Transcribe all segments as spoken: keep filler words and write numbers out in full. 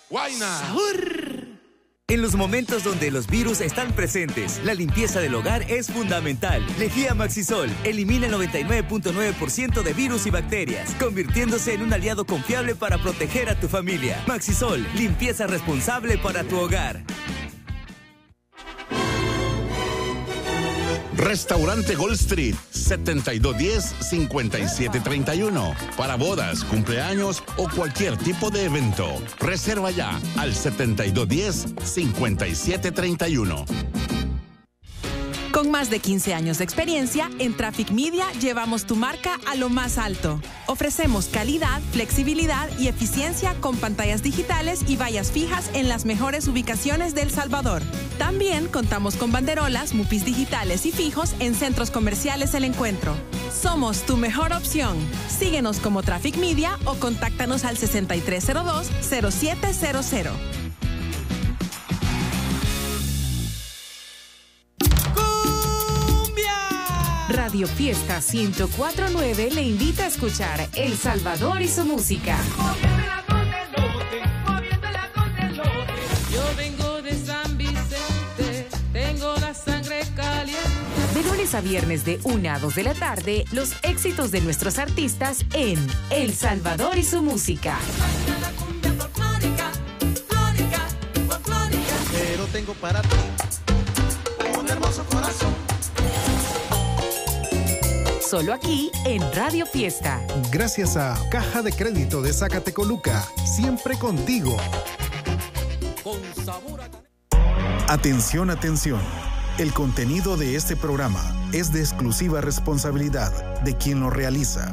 Guayna. ¡Sabor! En los momentos donde los virus están presentes, la limpieza del hogar es fundamental. Lejía Maxisol elimina el noventa y nueve punto nueve por ciento de virus y bacterias, convirtiéndose en un aliado confiable para proteger a tu familia. Maxisol, limpieza responsable para tu hogar. Restaurante Gold Street, setenta y dos diez, cincuenta y siete treinta y uno. Para bodas, cumpleaños o cualquier tipo de evento. Reserva ya al setenta y dos diez, cincuenta y siete treinta y uno. Con más de quince años de experiencia, en Traffic Media llevamos tu marca a lo más alto. Ofrecemos calidad, flexibilidad y eficiencia con pantallas digitales y vallas fijas en las mejores ubicaciones de El Salvador. También contamos con banderolas, mupis digitales y fijos en centros comerciales El Encuentro. Somos tu mejor opción. Síguenos como Traffic Media o contáctanos al sesenta y tres cero dos, cero siete cero cero. Radio Fiesta ciento cuatro punto nueve le invita a escuchar El Salvador y su música. Yo vengo de San Vicente, tengo la sangre caliente. De lunes a viernes de una a dos de la tarde, los éxitos de nuestros artistas en El Salvador y su música. Pero tengo para ti un hermoso corazón. Solo aquí en Radio Fiesta. Gracias a Caja de Crédito de Zacatecoluca, siempre contigo. Con sabor a... Atención, atención. El contenido de este programa es de exclusiva responsabilidad de quien lo realiza.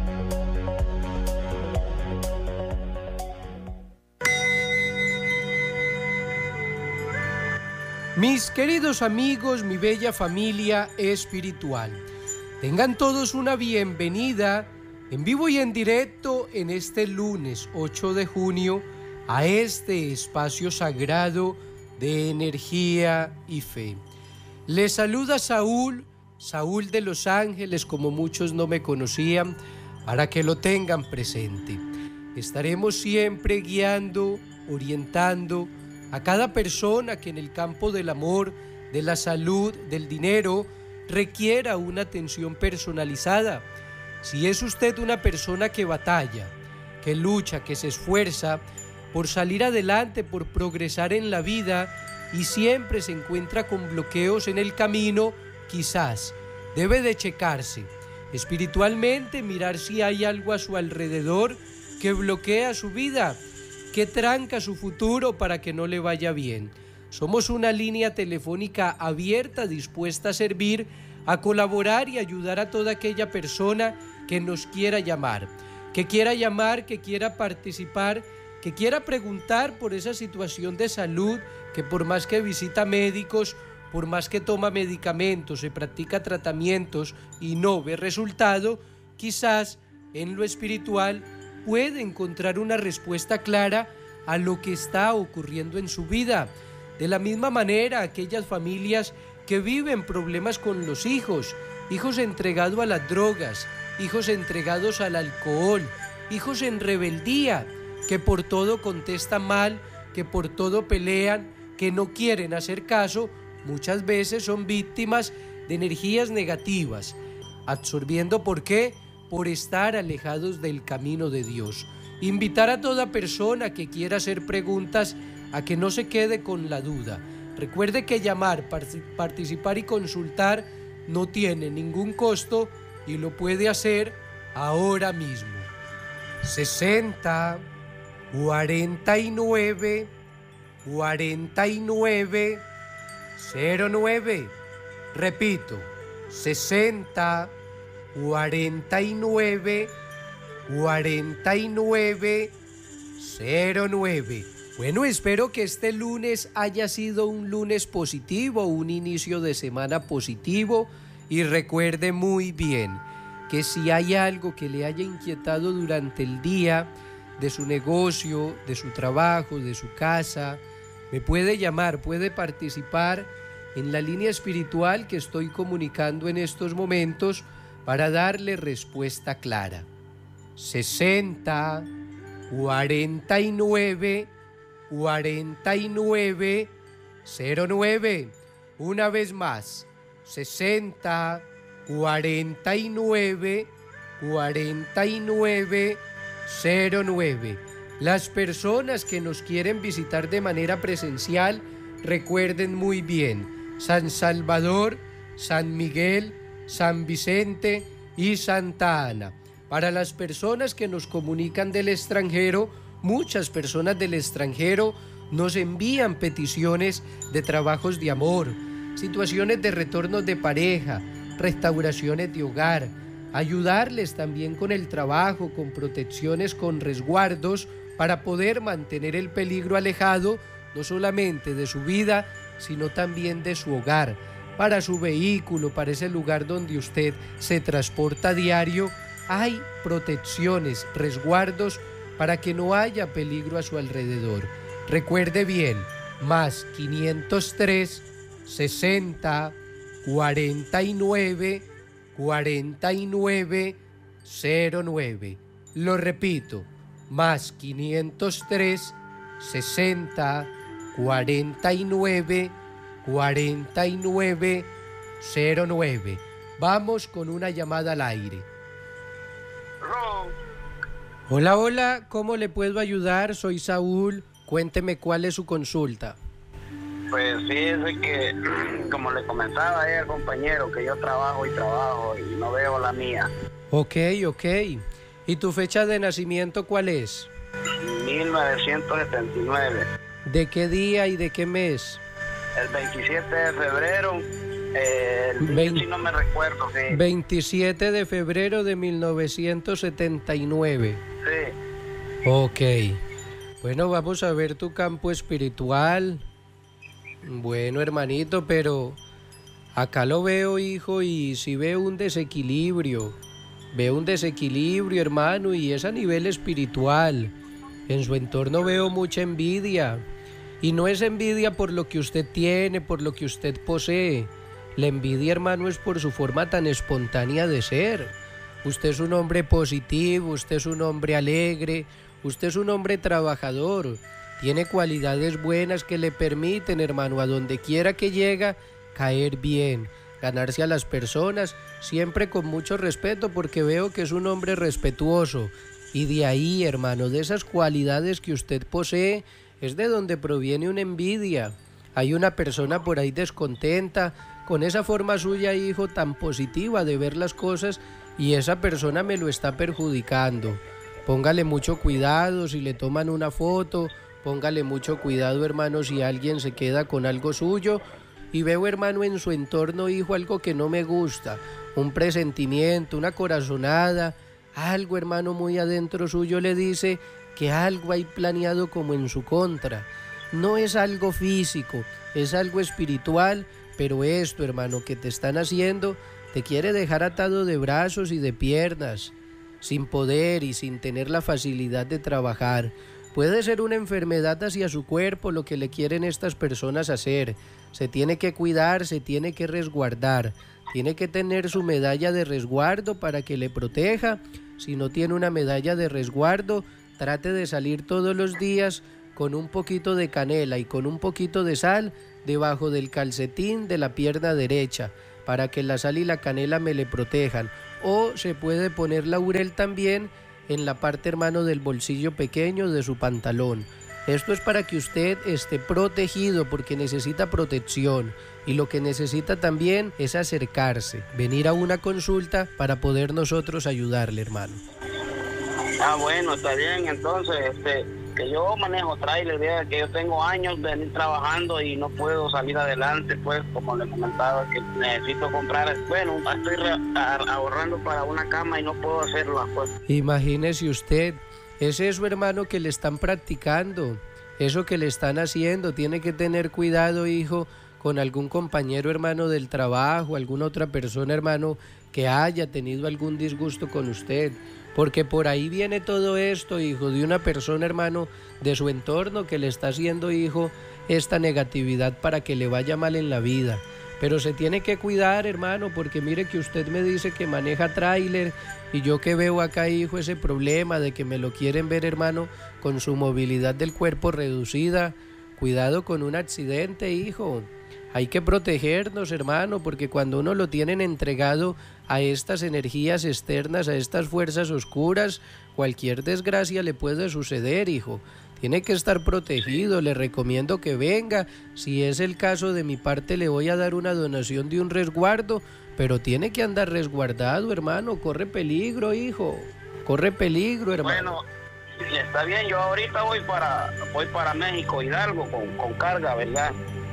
Mis queridos amigos, mi bella familia espiritual, tengan todos una bienvenida en vivo y en directo en este lunes ocho de junio a este espacio sagrado de energía y fe. Les saluda Saúl, Saúl de Los Ángeles, como muchos no me conocían, para que lo tengan presente. Estaremos siempre guiando, orientando a cada persona que en el campo del amor, de la salud, del dinero, requiera una atención personalizada. Si es usted una persona que batalla, que lucha, que se esfuerza por salir adelante, por progresar en la vida y siempre se encuentra con bloqueos en el camino, quizás debe de checarse espiritualmente, mirar si hay algo a su alrededor que bloquea su vida, que tranca su futuro para que no le vaya bien. Somos una línea telefónica abierta, dispuesta a servir, a colaborar y ayudar a toda aquella persona que nos quiera llamar, que quiera llamar, que quiera participar, que quiera preguntar por esa situación de salud, que por más que visita médicos, por más que toma medicamentos, se practica tratamientos y no ve resultado, quizás en lo espiritual puede encontrar una respuesta clara a lo que está ocurriendo en su vida. De la misma manera, aquellas familias que viven problemas con los hijos, hijos entregados a las drogas, hijos entregados al alcohol, hijos en rebeldía, que por todo contestan mal, que por todo pelean, que no quieren hacer caso, muchas veces son víctimas de energías negativas, absorbiendo ¿por qué? Por estar alejados del camino de Dios. Invitar a toda persona que quiera hacer preguntas a que no se quede con la duda. Recuerde que llamar, participar y consultar no tiene ningún costo y lo puede hacer ahora mismo. sesenta, cuarenta y nueve, cuarenta y nueve, cero nueve. Repito, sesenta, cuarenta y nueve, cuarenta y nueve, cero nueve. Bueno, espero que este lunes haya sido un lunes positivo, un inicio de semana positivo, y recuerde muy bien que si hay algo que le haya inquietado durante el día, de su negocio, de su trabajo, de su casa, me puede llamar, puede participar en la línea espiritual que estoy comunicando en estos momentos para darle respuesta clara. sesenta, cuarenta y nueve, cuarenta y nueve cero nueve. Una vez más, sesenta cuarenta y nueve cuarenta y nueve cero nueve. Las personas que nos quieren visitar de manera presencial, recuerden muy bien, San Salvador, San Miguel, San Vicente y Santa Ana. Para las personas que nos comunican del extranjero, muchas personas del extranjero nos envían peticiones de trabajos de amor, situaciones de retornos de pareja, restauraciones de hogar, ayudarles también con el trabajo, con protecciones, con resguardos, para poder mantener el peligro alejado, no solamente de su vida, sino también de su hogar, para su vehículo, para ese lugar donde usted se transporta a diario. Hay protecciones, resguardos, para que no haya peligro a su alrededor. Recuerde bien, más quinientos tres, sesenta, cuarenta y nueve, cuarenta y nueve, cero nueve. Lo repito, más quinientos tres, sesenta, cuarenta y nueve, cuarenta y nueve, cero nueve. Vamos con una llamada al aire. Hola, hola, ¿cómo le puedo ayudar? Soy Saúl, cuénteme cuál es su consulta. Pues fíjese que, como le comentaba ahí al compañero, que yo trabajo y trabajo y no veo la mía. Ok, ok. ¿Y tu fecha de nacimiento cuál es? mil novecientos setenta y nueve. ¿De qué día y de qué mes? El veintisiete de febrero, eh, el Vein... si no me recuerdo. Sí. veintisiete de febrero de mil novecientos setenta y nueve. Sí. Ok. Bueno, vamos a ver tu campo espiritual. Bueno, hermanito, pero acá lo veo, hijo, y si veo un desequilibrio. Veo un desequilibrio, hermano, y es a nivel espiritual. En su entorno veo mucha envidia. Y no es envidia por lo que usted tiene, por lo que usted posee. La envidia, hermano, es por su forma tan espontánea de ser. Usted es un hombre positivo, usted es un hombre alegre, usted es un hombre trabajador. Tiene cualidades buenas que le permiten, hermano, a donde quiera que llega, caer bien, ganarse a las personas, siempre con mucho respeto, porque veo que es un hombre respetuoso. Y de ahí, hermano, de esas cualidades que usted posee, es de donde proviene una envidia. Hay una persona por ahí descontenta, con esa forma suya, hijo, tan positiva de ver las cosas, y esa persona me lo está perjudicando. Póngale mucho cuidado si le toman una foto, póngale mucho cuidado, hermano, si alguien se queda con algo suyo. Y veo, hermano, en su entorno, hijo, algo que no me gusta, un presentimiento, una corazonada, algo, hermano, muy adentro suyo le dice que algo hay planeado como en su contra. No es algo físico, es algo espiritual, pero esto, hermano, que te están haciendo, te quiere dejar atado de brazos y de piernas, sin poder y sin tener la facilidad de trabajar. Puede ser una enfermedad hacia su cuerpo lo que le quieren estas personas hacer. Se tiene que cuidar, se tiene que resguardar, tiene que tener su medalla de resguardo para que le proteja. Si no tiene una medalla de resguardo, trate de salir todos los días con un poquito de canela y con un poquito de sal debajo del calcetín de la pierna derecha, para que la sal y la canela me le protejan. O se puede poner laurel también en la parte, hermano, del bolsillo pequeño de su pantalón. Esto es para que usted esté protegido, porque necesita protección, y lo que necesita también es acercarse, venir a una consulta para poder nosotros ayudarle, hermano. Ah, bueno, está bien. Entonces, este, que yo manejo trailer, vea que yo tengo años de venir trabajando y no puedo salir adelante, pues, como le comentaba, que necesito comprar, bueno, estoy re, a, ahorrando para una cama y no puedo hacerlo, pues. Imagínese usted, es eso, hermano, que le están practicando, eso que le están haciendo. Tiene que tener cuidado, hijo, con algún compañero, hermano, del trabajo, alguna otra persona, hermano, que haya tenido algún disgusto con usted, porque por ahí viene todo esto, hijo, de una persona, hermano, de su entorno que le está haciendo, hijo, esta negatividad para que le vaya mal en la vida, pero se tiene que cuidar, hermano, porque mire que usted me dice que maneja tráiler y yo que veo acá, hijo, ese problema de que me lo quieren ver, hermano, con su movilidad del cuerpo reducida. Cuidado con un accidente, hijo. Hay que protegernos, hermano, porque cuando uno lo tienen entregado a estas energías externas, a estas fuerzas oscuras, cualquier desgracia le puede suceder, hijo. Tiene que estar protegido, le recomiendo que venga. Si es el caso, de mi parte le voy a dar una donación de un resguardo, pero tiene que andar resguardado, hermano. Corre peligro, hijo. Corre peligro, hermano. Bueno, está bien, yo ahorita voy para voy para México, Hidalgo, con, con carga, ¿verdad?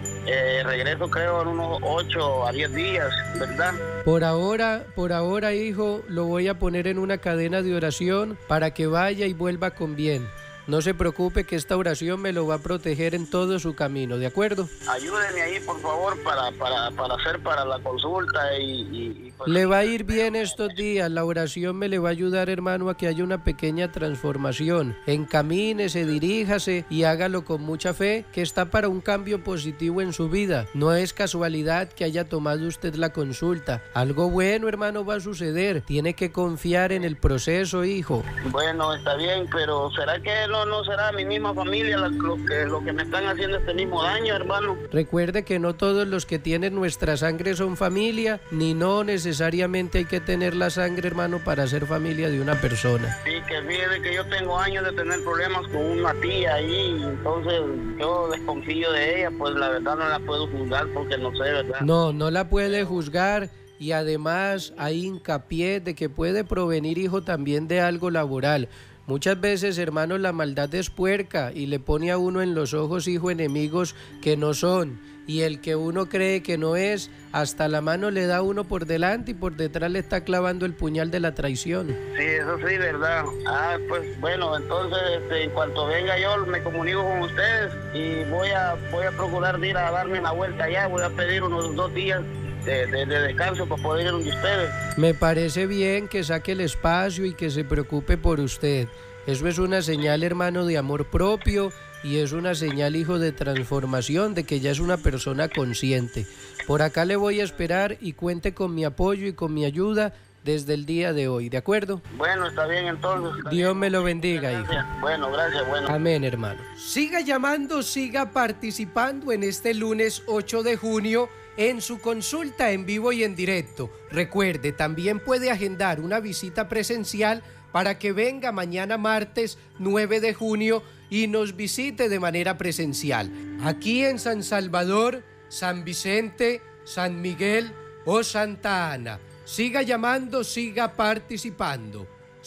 Eh, regreso creo en unos ocho a diez días, ¿verdad? Por ahora, por ahora, hijo, lo voy a poner en una cadena de oración para que vaya y vuelva con bien. No se preocupe que esta oración me lo va a proteger en todo su camino, ¿de acuerdo? Ayúdeme ahí, por favor, para, para, para hacer para la consulta y... y, y pues, le va a ir bien estos días, la oración me le va a ayudar, hermano, a que haya una pequeña transformación. Encamínese, diríjase y hágalo con mucha fe, que está para un cambio positivo en su vida. No es casualidad que haya tomado usted la consulta. Algo bueno, hermano, va a suceder. Tiene que confiar en el proceso, hijo. Bueno, está bien, pero ¿será que no? No, no será mi misma familia lo que, lo que me están haciendo este mismo daño, hermano? Recuerde que no todos los que tienen nuestra sangre son familia, ni no necesariamente hay que tener la sangre, hermano, para ser familia de una persona. Sí, que fíjate que yo tengo años de tener problemas con una tía ahí, entonces yo desconfío de ella, pues la verdad no la puedo juzgar porque no sé, ¿verdad? No, no la puede juzgar. Y además hay hincapié de que puede provenir, hijo, también de algo laboral. Muchas veces, hermano, la maldad es puerca y le pone a uno en los ojos, hijo, enemigos que no son. Y el que uno cree que no es, hasta la mano le da a uno por delante y por detrás le está clavando el puñal de la traición. Sí, eso sí, verdad. Ah, pues bueno, entonces este, en cuanto venga yo me comunico con ustedes y voy a, voy a procurar ir a darme una vuelta allá. Voy a pedir unos dos días De, de, de descanso para poder ir donde ustedes. Me parece bien que saque el espacio y que se preocupe por usted. Eso es una señal, hermano, de amor propio y es una señal, hijo, de transformación, de que ya es una persona consciente. Por acá le voy a esperar y cuente con mi apoyo y con mi ayuda desde el día de hoy, ¿de acuerdo? Bueno, está bien entonces. Está Dios bien. me lo bendiga, hijo. Bueno, gracias, bueno. Amén, hermano. Siga llamando, siga participando en este lunes ocho de junio en su consulta en vivo y en directo. Recuerde, también puede agendar una visita presencial para que venga mañana martes nueve de junio y nos visite de manera presencial. Aquí en San Salvador, San Vicente, San Miguel o Santa Ana. Siga llamando, siga participando.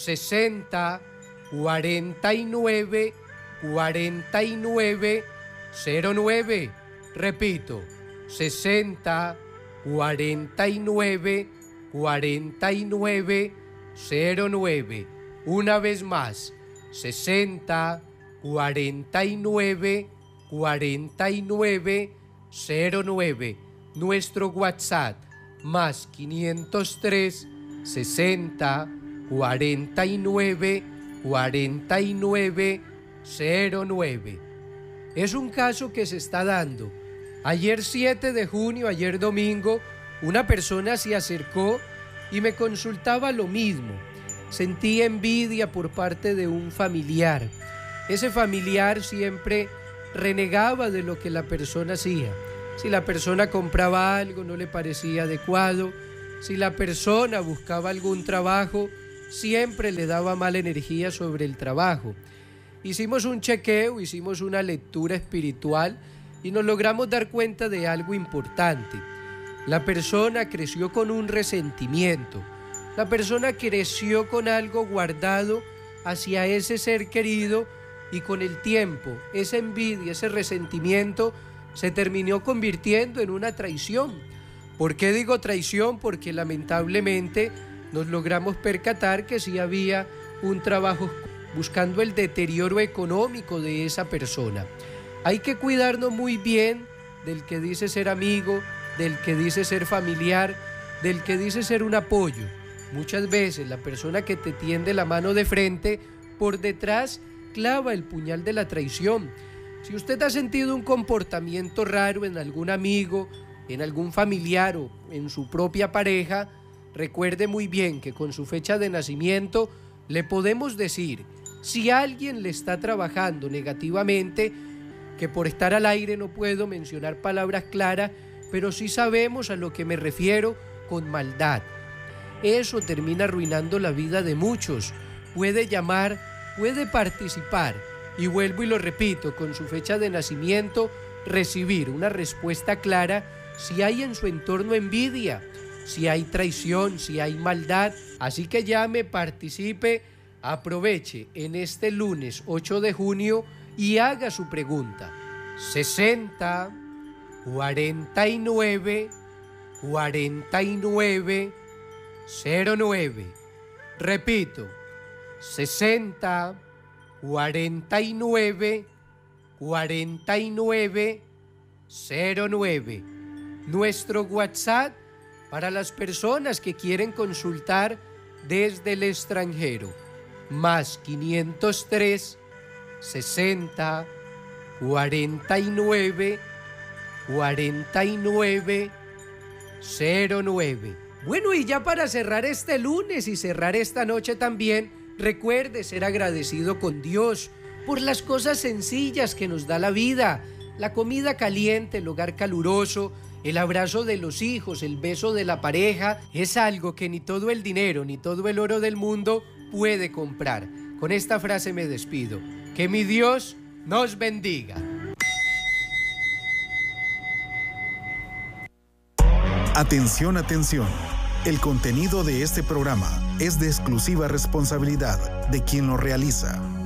sesenta, cuarenta y nueve, cuarenta y nueve, cero nueve. Repito, sesenta, cuarenta y nueve, cuarenta y nueve, cero nueve. Una vez más, sesenta, cuarenta y nueve, cuarenta y nueve, cero nueve. Nuestro WhatsApp, más quinientos tres, sesenta, cuarenta y nueve, cuarenta y nueve, cero nueve. Es un caso que se está dando. Ayer siete de junio, ayer domingo, una persona se acercó y me consultaba lo mismo. Sentí envidia por parte de un familiar. Ese familiar siempre renegaba de lo que la persona hacía. Si la persona compraba algo, no le parecía adecuado. Si la persona buscaba algún trabajo, siempre le daba mala energía sobre el trabajo. Hicimos un chequeo, hicimos una lectura espiritual y nos logramos dar cuenta de algo importante. La persona creció con un resentimiento. La persona creció con algo guardado hacia ese ser querido y con el tiempo, esa envidia, ese resentimiento se terminó convirtiendo en una traición. ¿Por qué digo traición? Porque lamentablemente nos logramos percatar que sí había un trabajo buscando el deterioro económico de esa persona. Hay que cuidarnos muy bien del que dice ser amigo, del que dice ser familiar, del que dice ser un apoyo. Muchas veces la persona que te tiende la mano de frente, por detrás clava el puñal de la traición. Si usted ha sentido un comportamiento raro en algún amigo en algún familiar o en su propia pareja, recuerde muy bien que con su fecha de nacimiento le podemos decir si alguien le está trabajando negativamente, que por estar al aire no puedo mencionar palabras claras, pero sí sabemos a lo que me refiero con maldad. Eso termina arruinando la vida de muchos. Puede llamar, puede participar y vuelvo y lo repito, con su fecha de nacimiento, recibir una respuesta clara si hay en su entorno envidia, si hay traición, si hay maldad. Así que llame, participe, aproveche en este lunes ocho de junio y haga su pregunta. sesenta, cuarenta y nueve, cuarenta y nueve, cero nueve. Repito, sesenta, cuarenta y nueve, cuarenta y nueve, cero nueve. Nuestro WhatsApp para las personas que quieren consultar desde el extranjero. Más quinientos tres, sesenta, cuarenta y nueve, cuarenta y nueve, cero nueve. Bueno, y ya para cerrar este lunes y cerrar esta noche también, recuerde ser agradecido con Dios por las cosas sencillas que nos da la vida, la comida caliente, el hogar caluroso, el abrazo de los hijos, el beso de la pareja, es algo que ni todo el dinero ni todo el oro del mundo puede comprar. Con esta frase me despido. Que mi Dios nos bendiga. Atención, atención. El contenido de este programa es de exclusiva responsabilidad de quien lo realiza.